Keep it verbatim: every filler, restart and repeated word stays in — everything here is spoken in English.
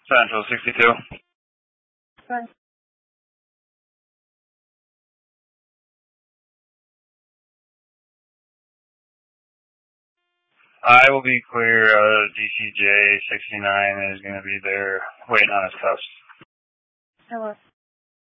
Central sixty-two. Fine. I will be clear. Uh, D C J sixty-nine is going to be there waiting on his cuffs. Hello.